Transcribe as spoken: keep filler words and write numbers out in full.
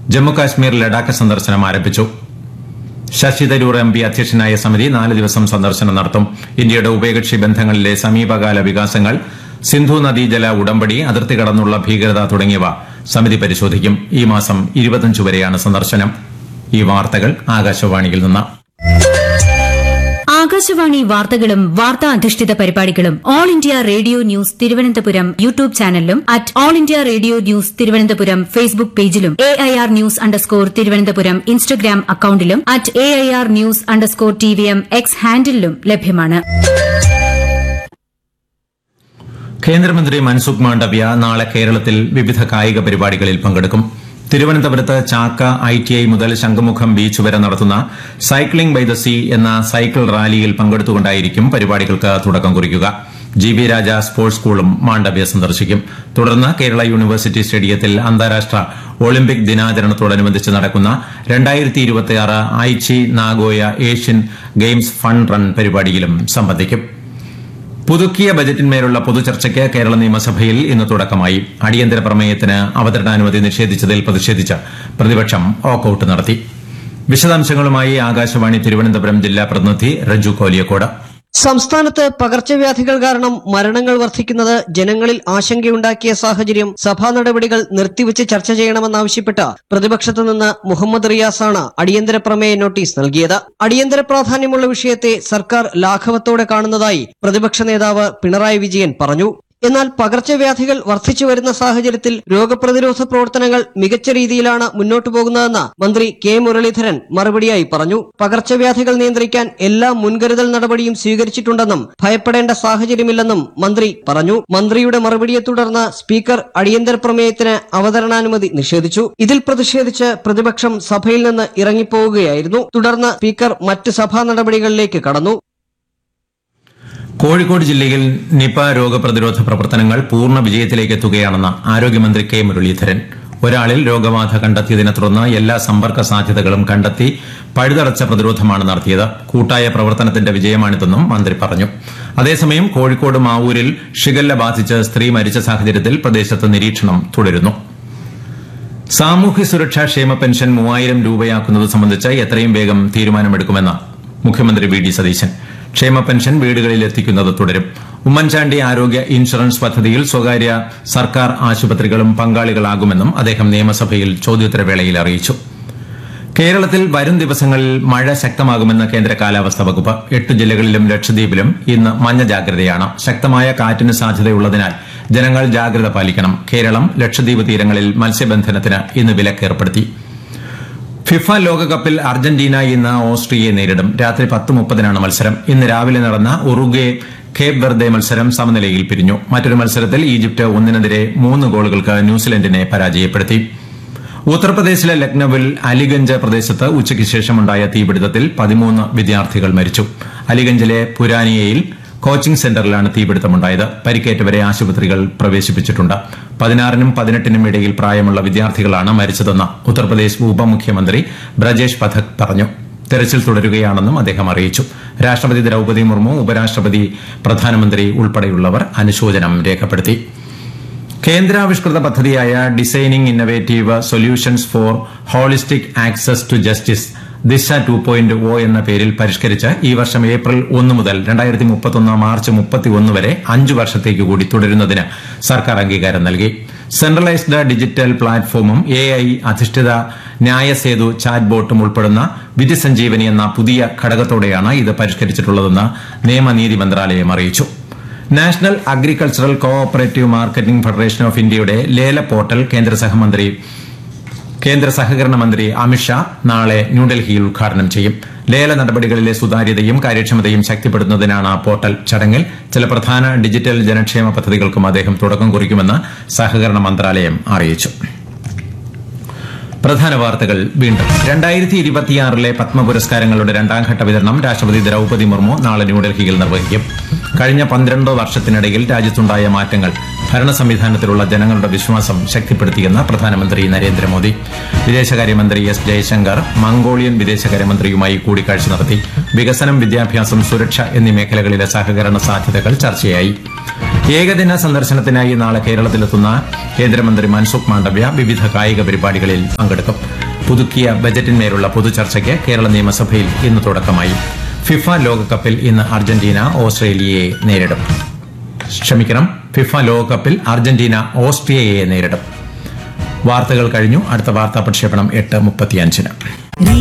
ജമ്മുകാശ്മീർ ലഡാക്ക് സന്ദർശനം ആരംഭിച്ചു. Sasi Tharoor M P അധ്യക്ഷനായ സമിതി നാല് ദിവസം സന്ദർശനം നടത്തും. ഇന്ത്യയുടെ ഉഭയകക്ഷി ബന്ധങ്ങളിലെ സമീപകാല വികാസങ്ങൾ, സിന്ധു നദീജല ഉടമ്പടി, അതിർത്തി കടന്നുള്ള ഭീകരത തുടങ്ങിയവ സമിതി പരിശോധിക്കും. ഈ മാസം ഇരുപത്തിയഞ്ച് വരെയാണ് സന്ദർശനം. ഈ വാർത്തകൾ ആകാശവാണിയിൽ നിന്ന്. ആകാശവാണി വാർത്തകളും വാർത്താ അധിഷ്ഠിത പരിപാടികളും all India radio news Thiruvananthapuram YouTube ചാനലിലും at all India radio news Thiruvananthapuram Facebook പേജിലും A I R news underscore Thiruvananthapuram Instagram അക്കൌണ്ടിലും at A I R news underscore T V M X ഹാൻഡിലും ലഭ്യമാണ്. കേന്ദ്രമന്ത്രി മൻസുഖ് മാണ്ഡവ്യ നാളെ കേരളത്തിൽ വിവിധ കായിക പരിപാടികളിൽ പങ്കെടുക്കും. തിരുവനന്തപുരത്ത് ചാക്ക ഐ ടി ഐ മുതൽ ശംഖുമുഖം ബീച്ച് വരെ നടത്തുന്ന സൈക്ലിംഗ് ബൈ ദ സീ എന്ന സൈക്കിൾ റാലിയിൽ പങ്കെടുത്തുകൊണ്ടായിരിക്കും പരിപാടികൾക്ക് തുടക്കം കുറിക്കുക. ജി ബി രാജ സ്പോർട്സ് സ്കൂളും മാണ്ഡവ്യ സന്ദർശിക്കും. തുടർന്ന് കേരള യൂണിവേഴ്സിറ്റി സ്റ്റേഡിയത്തിൽ അന്താരാഷ്ട്ര ഒളിമ്പിക് ദിനാചരണത്തോടനുബന്ധിച്ച് നടക്കുന്ന രണ്ടായിരത്തി ഇരുപത്തിയാറ് Aichi Nagoya Asian games fun run പരിപാടിയിലും സംബന്ധിക്കും. പുതുക്കിയ ബജറ്റിന്മേലുള്ള പൊതുചർച്ചയ്ക്ക് കേരള നിയമസഭയിൽ ഇന്ന് തുടക്കമായി. അടിയന്തര പ്രമേയത്തിന് അവതരണാനുമതി നിഷേധിച്ചതിൽ പ്രതിഷേധിച്ച് പ്രതിപക്ഷം വാക്കൌട്ട് നടത്തി. വിശദാംശങ്ങളുമായി ആകാശവാണി തിരുവനന്തപുരം ജില്ലാ പ്രതിനിധി റജു കോലിയക്കോട്. സംസ്ഥാനത്ത് പകർച്ചവ്യാധികൾ കാരണം മരണങ്ങൾ വർദ്ധിക്കുന്നത് ജനങ്ങളിൽ ആശങ്കയുണ്ടാക്കിയ സാഹചര്യം സഭാ നടപടികൾ നിർത്തിവച്ച് ചർച്ച ചെയ്യണമെന്നാവശ്യപ്പെട്ട് പ്രതിപക്ഷത്തു നിന്ന് മുഹമ്മദ് റിയാസാണ് അടിയന്തര പ്രമേയ നോട്ടീസ് നൽകിയത്. അടിയന്തര പ്രാധാന്യമുള്ള വിഷയത്തെ സർക്കാർ ലാഘവത്തോടെ കാണുന്നതായി പ്രതിപക്ഷ നേതാവ് പിണറായി വിജയൻ പറഞ്ഞു. എന്നാൽ പകർച്ചവ്യാധികൾ വർദ്ധിച്ചു വരുന്ന സാഹചര്യത്തിൽ രോഗപ്രതിരോധ പ്രവർത്തനങ്ങൾ മികച്ച രീതിയിലാണ് മുന്നോട്ടു പോകുന്നതെന്ന് മന്ത്രി കെ മുരളീധരൻ മറുപടിയായി പറഞ്ഞു. പകർച്ചവ്യാധികൾ നിയന്ത്രിക്കാൻ എല്ലാ മുൻകരുതൽ നടപടിയും സ്വീകരിച്ചിട്ടുണ്ടെന്നും ഭയപ്പെടേണ്ട സാഹചര്യമില്ലെന്നും മന്ത്രി പറഞ്ഞു. മന്ത്രിയുടെ മറുപടിയെ തുടർന്ന് സ്പീക്കർ അടിയന്തര പ്രമേയത്തിന് അവതരണാനുമതി നിഷേധിച്ചു. ഇതിൽ പ്രതിഷേധിച്ച് പ്രതിപക്ഷം സഭയിൽ നിന്ന് ഇറങ്ങിപ്പോവുകയായിരുന്നു. തുടർന്ന് സ്പീക്കർ മറ്റ് സഭാ നടപടികളിലേക്ക് കടന്നു. കോഴിക്കോട് ജില്ലയിൽ നിപ രോഗപ്രതിരോധ പ്രവർത്തനങ്ങൾ പൂർണ്ണ വിജയത്തിലേക്ക് എത്തുകയാണെന്ന് ആരോഗ്യമന്ത്രി കെ മുരളീധരൻ. ഒരാളിൽ രോഗബാധ കണ്ടെത്തിയതിനെ തുടർന്ന് എല്ലാ സമ്പർക്ക സാധ്യതകളും കണ്ടെത്തി പഴുതടച്ച പ്രതിരോധമാണ് നടത്തിയത്. കൂട്ടായ പ്രവർത്തനത്തിന്റെ വിജയമാണിതെന്നും മന്ത്രി പറഞ്ഞു. അതേസമയം കോഴിക്കോട് മാവൂരിൽ ഷിഗല്ല ബാധിച്ച് സ്ത്രീ മരിച്ച സാഹചര്യത്തിൽ പ്രദേശത്ത് നിരീക്ഷണം തുടരുന്നു. സാമൂഹ്യ സുരക്ഷാ ക്ഷേമ പെൻഷൻ മൂവായിരം രൂപയാക്കുന്നത് സംബന്ധിച്ച് എത്രയും വേഗം തീരുമാനമെടുക്കുമെന്ന് മുഖ്യമന്ത്രി വി ഡി സതീശൻ. ക്ഷേമ പെൻഷൻ വീടുകളിൽ എത്തിക്കുന്നത് തുടരും. ഉമ്മൻചാണ്ടി ആരോഗ്യ ഇൻഷുറൻസ് പദ്ധതിയിൽ സ്വകാര്യ സർക്കാർ ആശുപത്രികളും പങ്കാളികളാകുമെന്നും അദ്ദേഹം നിയമസഭയിൽ ചോദ്യോത്തരവേളയിൽ അറിയിച്ചു. കേരളത്തിൽ വരും ദിവസങ്ങളിൽ മഴ ശക്തമാകുമെന്ന് കേന്ദ്ര കാലാവസ്ഥാ വകുപ്പ്. എട്ട് ജില്ലകളിലും ലക്ഷദ്വീപിലും ഇന്ന് മഞ്ഞ ജാഗ്രതയാണ്. ശക്തമായ കാറ്റിന് സാധ്യതയുള്ളതിനാൽ ജനങ്ങൾ ജാഗ്രത പാലിക്കണം. കേരളം ലക്ഷദ്വീപ് തീരങ്ങളിൽ മത്സ്യബന്ധനത്തിന് ഇന്ന് വിലക്കേർപ്പെടുത്തി. ഫിഫ ലോകകപ്പിൽ അർജന്റീന ഇന്ന് ഓസ്ട്രിയയെ നേരിടും. രാത്രി പത്ത് മുപ്പതിനാണ് മത്സരം. ഇന്ന് രാവിലെ നടന്ന ഉറുഗ്വേ കേപ്പ് വെർദെ മത്സരം സമനിലയിൽ പിരിഞ്ഞു. മറ്റൊരു മത്സരത്തിൽ ഈജിപ്ത് ഒന്നിനെതിരെ മൂന്ന് ഗോളുകൾക്ക് ന്യൂസിലൻഡിനെ പരാജയപ്പെടുത്തി. ഉത്തർപ്രദേശിലെ ലക്നൌവിൽ അലിഗഞ്ച് പ്രദേശത്ത് ഉച്ചയ്ക്ക് ശേഷമുണ്ടായ തീപിടുത്തത്തിൽ പതിമൂന്ന് വിദ്യാർത്ഥികൾ മരിച്ചു. അലിഗഞ്ചിലെ പുരാനിയയിൽ കോച്ചിംഗ് സെന്ററിലാണ് തീപിടുത്തമുണ്ടായത്. പരിക്കേറ്റവരെ ആശുപത്രികൾ പ്രവേശിപ്പിച്ചിട്ടുണ്ട്. പതിനാറിനും പതിനെട്ടിനും ഇടയിൽ പ്രായമുള്ള വിദ്യാർത്ഥികളാണ് മരിച്ചതെന്ന് ഉത്തർപ്രദേശ് ഉപമുഖ്യമന്ത്രി ബ്രജേഷ് പഥക് പറഞ്ഞു. തെരച്ചിൽ തുടരുകയാണെന്നും അദ്ദേഹം അറിയിച്ചു. രാഷ്ട്രപതി ദ്രൌപദി മുർമു, ഉപരാഷ്ട്രപതി, പ്രധാനമന്ത്രി ഉൾപ്പെടെയുള്ളവർ അനുശോചനം രേഖപ്പെടുത്തി. കേന്ദ്രാവിഷ്കൃത പദ്ധതിയായ designing innovative solutions for holistic access to justice ദിശ ടു പോയിന്റ് ഒ എന്ന പേരിൽ പരിഷ്കരിച്ച് ഈ വർഷം ഏപ്രിൽ ഒന്ന് മുതൽ രണ്ടായിരത്തി മുപ്പത്തൊന്ന് മാർച്ച് മുപ്പത്തിയൊന്ന് വരെ അഞ്ചു വർഷത്തേക്ക് കൂടി തുടരുന്നതിന് സർക്കാർ അംഗീകാരം നൽകി. സെൻട്രലൈസ്ഡ് ഡിജിറ്റൽ പ്ലാറ്റ്ഫോമും എ ഐ അധിഷ്ഠിത ന്യായസേതു ചാറ്റ് ബോട്ടും ഉൾപ്പെടുന്ന വിധി സഞ്ജീവനി എന്ന പുതിയ ഘടകത്തോടെയാണ് ഇത് പരിഷ്കരിച്ചിട്ടുള്ളതെന്ന് നിയമനീതി മന്ത്രാലയം അറിയിച്ചു. National agricultural co operative marketing federation of ഇന്ത്യയുടെ ലേല പോർട്ടൽ കേന്ദ്ര സഹമന്ത്രി കേന്ദ്ര സഹകരണ മന്ത്രി അമിത്ഷാ നാളെ ന്യൂഡൽഹിയിൽ ഉദ്ഘാടനം ചെയ്യും. ലേല നടപടികളിലെ സുതാര്യതയും കാര്യക്ഷമതയും ശക്തിപ്പെടുത്തുന്നതിനാണ് പോർട്ടൽ. ചടങ്ങിൽ ചില പ്രധാന ഡിജിറ്റൽ ജനക്ഷേമ പദ്ധതികൾക്കും അദ്ദേഹം തുടക്കം കുറിക്കുമെന്ന് സഹകരണ മന്ത്രാലയം അറിയിച്ചു. പ്രധാന വാർത്തകൾ വീണ്ടും. രണ്ടായിരത്തി ഇരുപത്തിയാറിലെ പത്മ പുരസ്കാരങ്ങളുടെ രണ്ടാംഘട്ട വിതരണം രാഷ്ട്രപതി ദ്രൌപദി മുർമു നാളെ ന്യൂഡൽഹിയിൽ നിർവഹിക്കും. കഴിഞ്ഞ പന്ത്രണ്ട് വർഷത്തിനിടയിൽ രാജ്യത്തുണ്ടായ മാറ്റങ്ങൾ ഭരണ സംവിധാനത്തിലുള്ള ജനങ്ങളുടെ വിശ്വാസം ശക്തിപ്പെടുത്തിയെന്ന് പ്രധാനമന്ത്രി നരേന്ദ്രമോദി. വിദേശകാര്യമന്ത്രി എസ് ജയശങ്കർ മംഗോളിയൻ വിദേശകാര്യമന്ത്രിയുമായി കൂടിക്കാഴ്ച നടത്തി. വികസനം, വിദ്യാഭ്യാസം, സുരക്ഷ എന്നീ മേഖലകളിലെ സഹകരണ സാധ്യതകൾ ചർച്ചയായി. ഏകദിന സന്ദർശനത്തിനായി നാളെ കേരളത്തിലെത്തുന്ന കേന്ദ്രമന്ത്രി മൻസുഖ് മാണ്ഡവ്യ വിവിധ കായിക പരിപാടികളിൽ പങ്കെടുക്കും. പുതുക്കിയ ബജറ്റിന്മേലുള്ള പൊതുചർച്ചയ്ക്ക് കേരള നിയമസഭയിൽ ഇന്ന് തുടക്കമായി. ഫിഫ ലോകകപ്പിൽ ഇന്ന് അർജന്റീന ഓസ്ട്രേലിയയെ നേരിടും. ക്ഷമിക്കണം, ഫിഫ ലോകകപ്പിൽ അർജന്റീന ഓസ്ട്രിയയെ നേരിടും. വാർത്തകൾ കഴിഞ്ഞു. അടുത്ത വാർത്താ പ്രക്ഷേപണം എട്ട് മുപ്പത്തിയഞ്ചിന്.